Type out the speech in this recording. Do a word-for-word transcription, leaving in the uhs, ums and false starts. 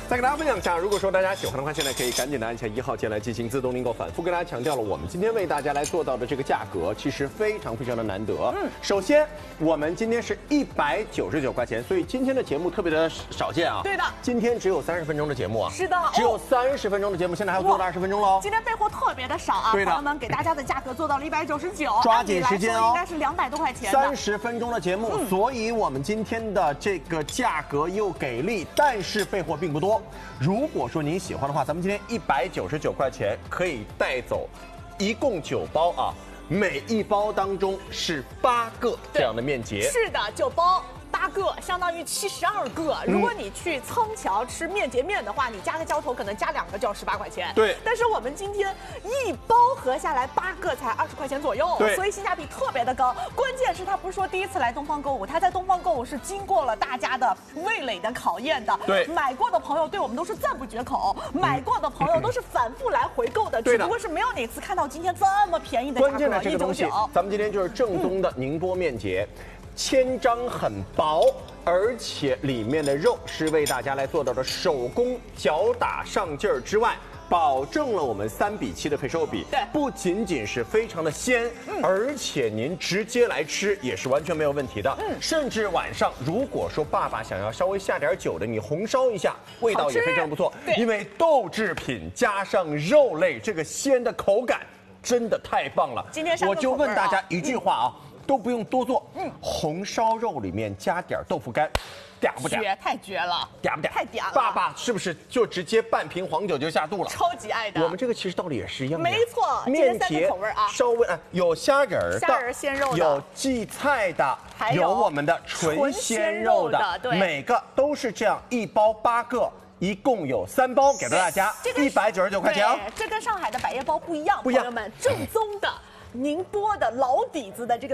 再跟大家分享一下，如果说大家喜欢的话，现在可以赶紧的按下一号键来进行自动订购。反复跟大家强调了，我们今天为大家来做到的这个价格，其实非常非常的难得。嗯，首先我们今天是一百九十九块钱，所以今天的节目特别的少见啊。 对的， 今天只有三十分钟的节目啊。 是的， 只有三十分钟的节目，现在还要做到二十分钟喽。 今天备货特别的少啊， 对的， 朋友们给大家的价格做到了一百九十九， 抓紧时间哦， 应该是两百多块钱。 三十分钟的节目，嗯、所以我们今天的这个价格又给力，但是备货并不多。如果说您喜欢的话，咱们今天一百九十九块钱可以带走，一共九包啊，每一包当中是八个这样的面节。 是的，九包。八个相当于七十二个。如果你去仓桥吃面节面的话，你加个浇头可能加两个就要十八块钱。 对。 但是我们今天一包合下来八个才二十块钱左右， 对， 所以性价比特别的高。关键是他不是说第一次来东方购物，他在东方购物是经过了大家的味蕾的考验的。 对。 买过的朋友对我们都是赞不绝口，嗯、买过的朋友都是反复来回购的。 对的。 只不过是没有哪次看到今天这么便宜的价格。 关键的这个东西，咱们今天就是正宗的宁波面节。嗯，千张很薄，而且里面的肉是为大家来做到的手工脚打上劲儿之外，保证了我们三比七的配售比。 对， 不仅仅是非常的鲜，嗯、而且您直接来吃也是完全没有问题的。嗯，甚至晚上如果说爸爸想要稍微下点酒的，你红烧一下，味道也非常不错。因为豆制品加上肉类，这个鲜的口感真的太棒了。 今天我就问大家一句话啊。嗯，都不用多做，嗯，红烧肉里面加点豆腐干，嗲不嗲？ 绝，太绝了， 嗲不嗲？ 太嗲了！ 爸爸是不是就直接半瓶黄酒就下肚了？ 超级爱的。 我们这个其实道理也是一样的。 没错， 面节口味啊， 稍微啊有虾仁儿的， 虾仁鲜肉的， 有荠菜的， 还有我们的纯鲜肉的， 对， 每个都是这样，一包八个。一共有三包给到大家，一百九十九块钱。 这跟上海的百叶包不一样，不一样，朋友们，正宗的宁波的老底子的这个。